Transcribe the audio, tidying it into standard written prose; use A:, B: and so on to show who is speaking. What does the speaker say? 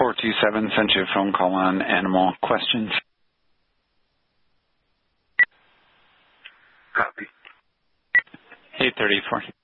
A: 427 sent you a phone call on animal questions.
B: Copy.
A: 834.